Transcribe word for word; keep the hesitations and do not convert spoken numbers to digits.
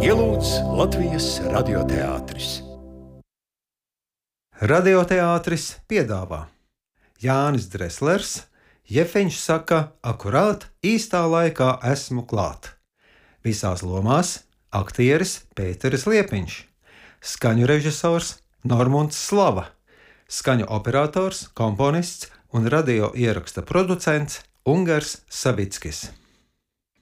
Ielūdz Latvijas radioteātris. Radioteātris piedāvā Jānis Dreslers, Jefeņš saka, akurāt īstā laikā esmu klāt. Visās lomās aktieris Pēteris Liepiņš, skaņu režisors Normunds Slava, skaņu operators, komponists un radio ieraksta producents Ungars Savickis.